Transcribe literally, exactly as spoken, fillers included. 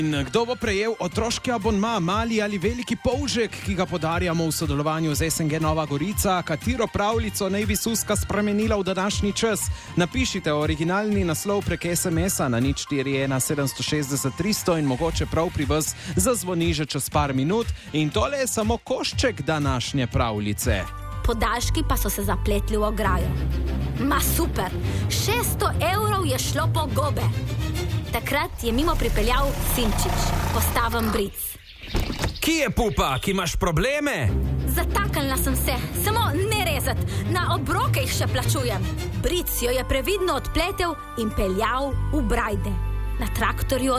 In kdo bo prejel otroški abonma, mali ali veliki polžek, ki ga podarjamo v sodelovanju z S N G Nova Gorica? Katero pravljico naj bi Suska spremenila v današnji čas? Napišite originalni naslov prek es em es-a na nič štiri ena sedem šest šest tristo in mogoče prav pri vas zazvoni že čez par minut. In tole je samo košček današnje pravljice. Podaljški pa so se zapletli v ograjo. Ma super, šeststo evrov je šlo po gobe. Takrat je mimo pripeljal Sinčič, postaven bric. Kje je pupa, ki imaš probleme? Zataknila sem se, samo ne rezat, na obroke jih še plačujem. Bric jo je previdno odpletel in peljal v Brajde. Na traktorju